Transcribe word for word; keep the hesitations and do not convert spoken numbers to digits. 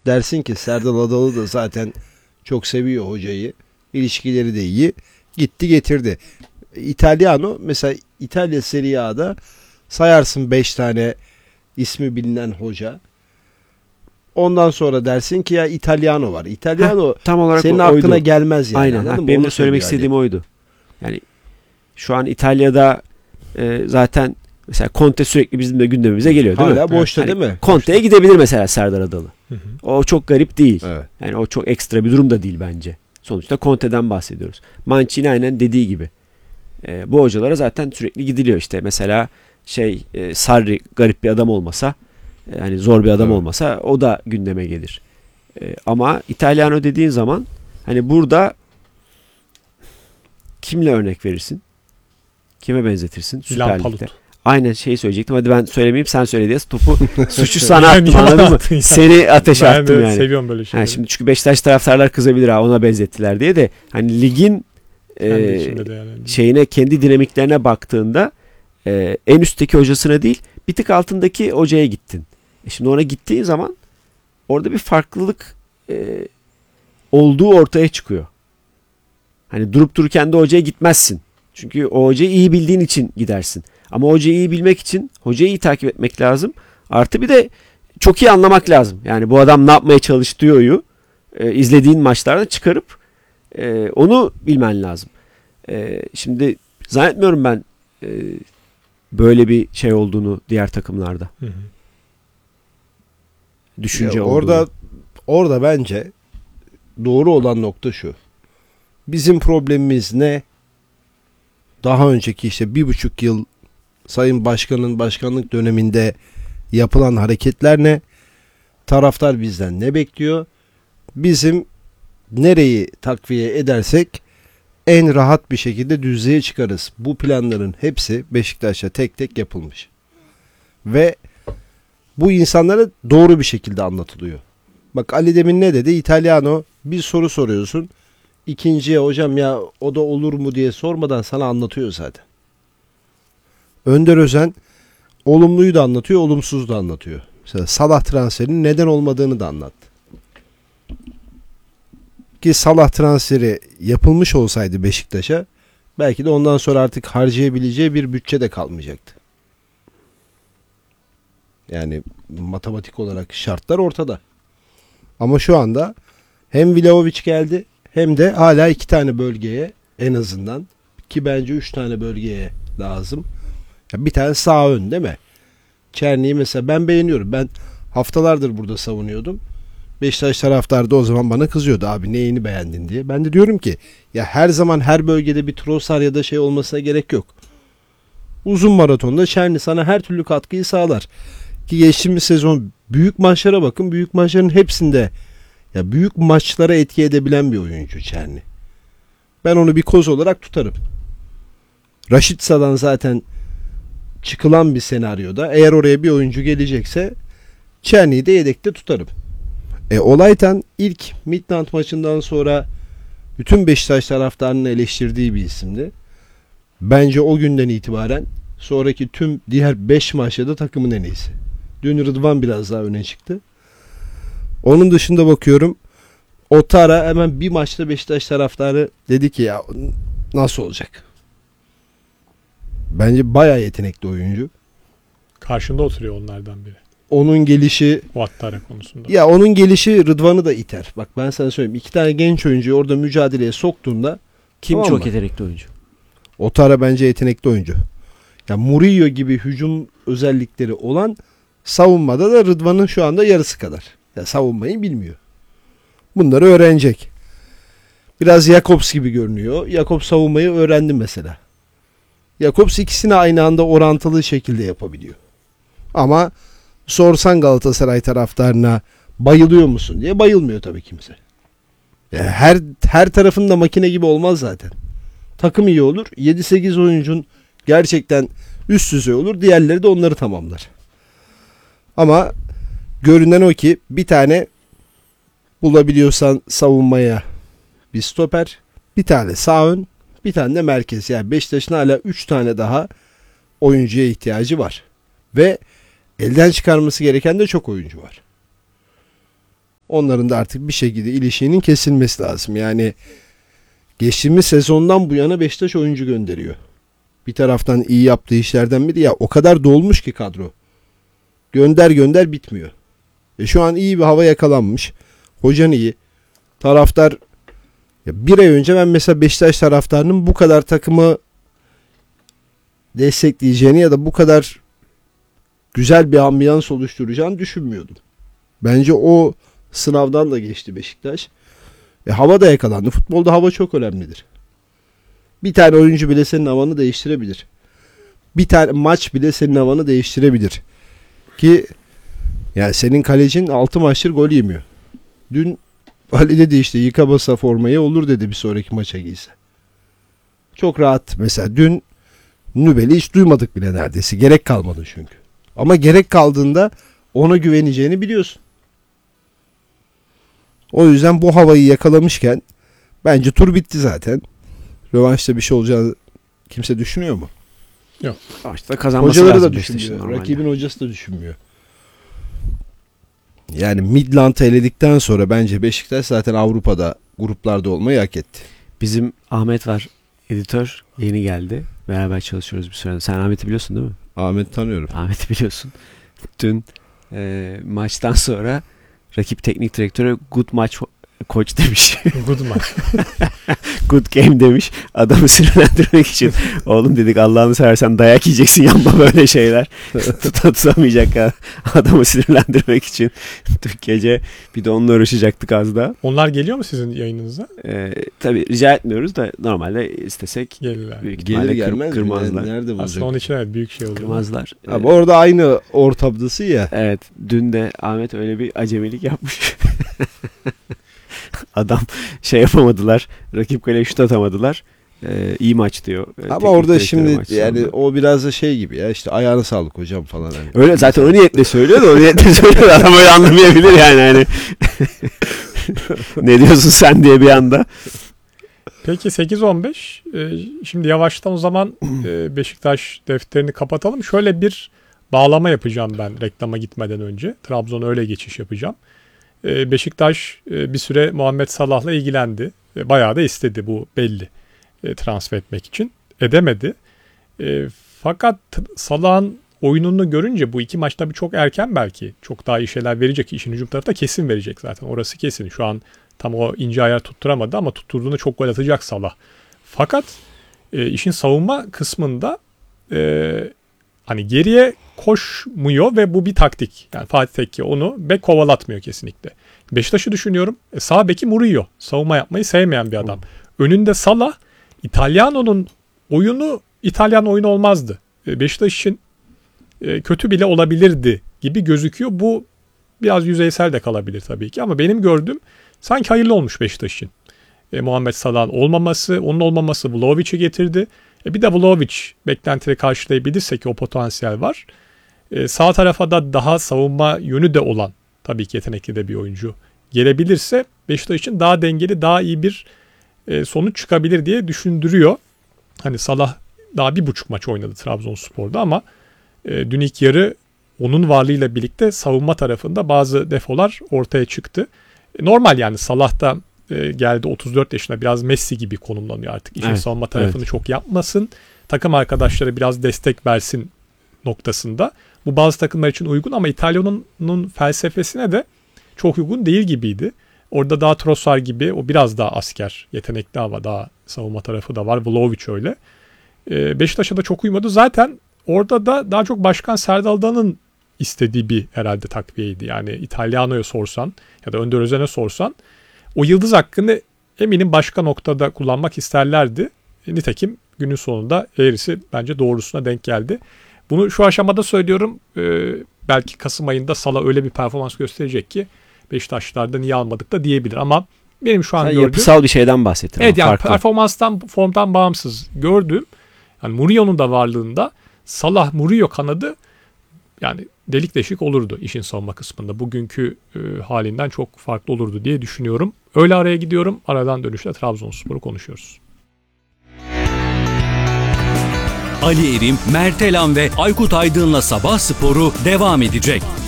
dersin ki Serdal Adalı da zaten çok seviyor hocayı. İlişkileri de iyi. Gitti getirdi. Italiano mesela İtalya Serie A'da sayarsın beş tane ismi bilinen hoca. Ondan sonra dersin ki ya İtalyano var. İtalyano Heh, tam olarak senin oydu. aklına gelmez yani. Aynen. Ha, benim de söylemek istediğim yani. oydu. Yani şu an İtalya'da e, zaten mesela Conte sürekli bizim de gündemimize geliyor değil Hala mi? boşta yani, değil mi? Conte'ye gidebilir mesela Serdar Adalı. Hı hı. O çok garip değil. Evet. Yani o çok ekstra bir durum da değil bence. Sonuçta Conte'den bahsediyoruz. Mancini aynen dediği gibi. E, bu hocalara zaten sürekli gidiliyor işte. Mesela şey e, Sarri garip bir adam olmasa, yani zor bir adam evet. olmasa o da gündeme gelir. E, ama İtalyano dediğin zaman hani burada kimle örnek verirsin? Kime benzetirsin? Süper Lig'de. Aynen şeyi söyleyecektim. Hadi ben söylemeyeyim, sen söyle diye topu suçu sana attım, anladın mı? Yani. Seni ateşe ben attım yani. Seviyorum böyle şeyleri. Yani şimdi çünkü Beşiktaş taraftarlar kızabilir ha ona benzettiler diye de hani ligin e, yani. şeyine, kendi dinamiklerine baktığında e, en üstteki hocasına değil bir tık altındaki hocaya gittin. E şimdi ona gittiğin zaman orada bir farklılık e, olduğu ortaya çıkıyor. Hani durup dururken de hocaya gitmezsin. Çünkü o hocayı iyi bildiğin için gidersin. Ama hocayı iyi bilmek için hocayı iyi takip etmek lazım. Artı bir de çok iyi anlamak lazım. Yani bu adam ne yapmaya çalıştığını e, izlediğin maçlarda çıkarıp e, onu bilmen lazım. E, şimdi zannetmiyorum ben e, böyle bir şey olduğunu diğer takımlarda. Hı hı. Düşünce ya olduğunu. Orada, orada bence doğru olan nokta şu. Bizim problemimiz ne? Daha önceki işte bir buçuk yıl Sayın Başkan'ın başkanlık döneminde yapılan hareketler ne? Taraftar bizden ne bekliyor? Bizim nereyi takviye edersek en rahat bir şekilde düzlüğe çıkarız. Bu planların hepsi Beşiktaş'ta tek tek yapılmış. Ve bu insanlara doğru bir şekilde anlatılıyor. Bak Ali demin ne dedi? İtalyano, bir soru soruyorsun. İkinciye hocam ya o da olur mu diye sormadan sana anlatıyor zaten. Önder Özen olumluyu da anlatıyor, olumsuzu da anlatıyor. Mesela Salah transferinin neden olmadığını da anlattı. Ki Salah transferi yapılmış olsaydı Beşiktaş'a belki de ondan sonra artık harcayabileceği bir bütçe de kalmayacaktı. Yani matematik olarak şartlar ortada. Ama şu anda hem Vlahovic geldi hem de hala iki tane bölgeye en azından, ki bence üç tane bölgeye lazım. Ya bir tane sağ ön değil mi? Çerni'yi mesela ben beğeniyorum. Ben haftalardır burada savunuyordum. Beşiktaş taraftarı da o zaman bana kızıyordu. Abi neyini beğendin diye. Ben de diyorum ki ya her zaman her bölgede bir Trossard ya da şey olmasına gerek yok. Uzun maratonda Çerni sana her türlü katkıyı sağlar. Ki geçtiğimiz sezon büyük maçlara bakın. Büyük maçların hepsinde ya büyük maçlara etki edebilen bir oyuncu Çerni. Ben onu bir koz olarak tutarım. Raşitsa'dan zaten çıkılan bir senaryoda eğer oraya bir oyuncu gelecekse Çerni'yi de yedekte tutarım. E, Olaytan ilk Midland maçından sonra bütün Beşiktaş taraftarının eleştirdiği bir isimdi. Bence o günden itibaren sonraki tüm diğer beş maçta da takımın en iyisi. Dün Rıdvan biraz daha öne çıktı. Onun dışında bakıyorum Otara hemen bir maçta Beşiktaş taraftarı dedi ki ya nasıl olacak? Bence bayağı yetenekli oyuncu. Karşında oturuyor onlardan biri. Onun gelişi Ouattara konusunda. Ya onun gelişi Rıdvan'ı da iter. Bak ben sana söyleyeyim. İki tane genç oyuncuyu orada mücadeleye soktuğunda kim tamam çok mı? yetenekli oyuncu? Otara bence yetenekli oyuncu. Ya Murillo gibi hücum özellikleri olan, savunmada da Rıdvan'ın şu anda yarısı kadar. Ya savunmayı bilmiyor. Bunları öğrenecek. Biraz Jakobs gibi görünüyor. Jakobs savunmayı öğrendi mesela. Jakobs ikisini aynı anda orantılı şekilde yapabiliyor. Ama sorsan Galatasaray taraftarına bayılıyor musun diye bayılmıyor tabii kimse. Yani her her tarafında makine gibi olmaz zaten. Takım iyi olur. yedi sekiz oyuncun gerçekten üst düzey olur. Diğerleri de onları tamamlar. Ama görünen o ki bir tane bulabiliyorsan savunmaya bir stoper, bir tane sağ ön, bir tane de merkez. Yani Beşiktaş'ın hala üç tane daha oyuncuya ihtiyacı var. Ve elden çıkarması gereken de çok oyuncu var. Onların da artık bir şekilde ilişiğinin kesilmesi lazım. Yani geçtiğimiz sezondan bu yana Beşiktaş oyuncu gönderiyor. Bir taraftan iyi yaptığı işlerden biri ya o kadar dolmuş ki kadro. Gönder gönder bitmiyor. E şu an iyi bir hava yakalanmış. Hocan iyi. Taraftar ya bir ay önce ben mesela Beşiktaş taraftarının bu kadar takımı destekleyeceğini ya da bu kadar güzel bir ambiyans oluşturacağını düşünmüyordum. Bence o sınavdan da geçti Beşiktaş. E, hava da yakalandı. Futbolda hava çok önemlidir. Bir tane oyuncu bile senin havanı değiştirebilir. Bir tane maç bile senin havanı değiştirebilir. Ki yani senin kalecin altı maçtır gol yemiyor. Dün Ali dedi işte yıka basa formayı olur dedi bir sonraki maça giyse. Çok rahat. Mesela dün Nübel'i hiç duymadık bile neredeyse. Gerek kalmadı çünkü. Ama gerek kaldığında ona güveneceğini biliyorsun. O yüzden bu havayı yakalamışken bence tur bitti zaten. Rövanşta bir şey olacağını kimse düşünüyor mu? Yok. İşte kazanması Hocaları lazım da Beşiktaş'ın düşünmüyor. normalde. Rakibin hocası da düşünmüyor. Yani Midland'ı eledikten sonra bence Beşiktaş zaten Avrupa'da gruplarda olmayı hak etti. Bizim Ahmet var, editör, yeni geldi. Beraber çalışıyoruz bir süredir. Sen Ahmet'i biliyorsun değil mi? Ahmet tanıyorum. Ahmet'i biliyorsun. Dün e, maçtan sonra rakip teknik direktörü good match koç demiş. Good maç. Good game demiş. Adamı sinirlendirmek için. Oğlum dedik Allah'ını seversen dayak yiyeceksin, yapma böyle şeyler. Tutamayacak ha. Adamı sinirlendirmek için. Dün gece bir de onunla uğraşacaktık az da. Onlar geliyor mu sizin yayınınıza? Ee, tabii rica etmiyoruz da normalde istesek Gelirler. büyük Gelir ihtimalle kır- gelmez mi? kırmazlar. Nerede Aslında bulacak? onun için evet büyük şey oluyor. Kırmazlar. Abi Ee, orada aynı ortamdası ya. Evet, dün de Ahmet öyle bir acemilik yapmış. Adam şey yapamadılar. Rakip kaleye şut atamadılar. Ee, iyi maç diyor. Ee, Ama teknik orada direktörü şimdi maç yani sonunda. o biraz da şey gibi ya işte ayağına sağlık hocam falan. Hani. Öyle zaten o niyetle söylüyor da o niyetle söylüyor. Adam öyle anlamayabilir yani. Hani. Ne diyorsun sen diye bir anda. Peki sekiz on beş. Ee, şimdi yavaştan o zaman e, Beşiktaş defterini kapatalım. Şöyle bir bağlama yapacağım ben reklama gitmeden önce. Trabzon'a öyle geçiş yapacağım. Ee, Beşiktaş e, bir süre Muhammed Salah'la ilgilendi. E, bayağı da istedi, bu belli. E, transfer etmek için. Edemedi. E, fakat Salah'ın oyununu görünce bu iki maçta bir çok erken belki. Çok daha iyi şeyler verecek. İşin hücum tarafı da kesin verecek zaten. Orası kesin. Şu an tam o ince ayar tutturamadı ama tutturduğunda çok gol atacak Salah. Fakat e, işin savunma kısmında e, hani geriye koşmuyor ve bu bir taktik. Yani Fatih Tekke onu bek kovalatmıyor kesinlikle. Beşiktaş'ı düşünüyorum. E, sağ beki Murillo. Savunma yapmayı sevmeyen bir adam. Önünde Salah. İtalyano'nun oyunu İtalyan oyunu olmazdı. E, Beşiktaş için e, kötü bile olabilirdi gibi gözüküyor. Bu biraz yüzeysel de kalabilir tabii ki ama benim gördüğüm sanki hayırlı olmuş Beşiktaş için. E, Muhammed Salah'ın olmaması, onun olmaması Vlahovic'i getirdi. E, bir de Vlahovic beklentileri karşılayabilirse ki o potansiyel var. E, sağ tarafa da daha savunma yönü de olan tabii ki yetenekli de bir oyuncu gelebilirse Beşiktaş için daha dengeli, daha iyi bir e, sonuç çıkabilir diye düşündürüyor. Hani Salah daha bir buçuk maç oynadı Trabzonspor'da ama e, dün ilk yarı onun varlığıyla birlikte savunma tarafında bazı defolar ortaya çıktı. E, normal yani Salah da e, geldi otuz dört yaşına, biraz Messi gibi konumlanıyor artık. İşin Evet, savunma tarafını evet. çok yapmasın. Takım arkadaşları biraz destek versin noktasında. Bu bazı takımlar için uygun ama İtalya'nın felsefesine de çok uygun değil gibiydi. Orada daha Trossard gibi, o biraz daha asker, yetenekli ama daha savunma tarafı da var. Vlahovic öyle. Ee, Beşiktaş'a da çok uymadı. Zaten orada da daha çok Başkan Serdal Adan'ın istediği bir herhalde takviyeydi. Yani İtalyano'ya sorsan ya da Önder Özen'e sorsan o yıldız hakkını eminim başka noktada kullanmak isterlerdi. E, nitekim günün sonunda eğrisi bence doğrusuna denk geldi. Bunu şu aşamada söylüyorum. Ee, belki Kasım ayında Salah öyle bir performans gösterecek ki Beşiktaşlar da niye almadık da diyebilir ama benim şu an Sen gördüğüm... yapısal bir şeyden bahsettin. Evet yani farklı. performanstan, formdan bağımsız gördüğüm, yani Murillo'nun da varlığında Salah Murillo kanadı yani delik deşik olurdu işin savunma kısmında. Bugünkü e, halinden çok farklı olurdu diye düşünüyorum. Öyle araya gidiyorum. Aradan dönüşte Trabzonspor'u konuşuyoruz. Ali Erim, Mert Elan ve Aykut Aydın'la Sabah Sporu devam edecek.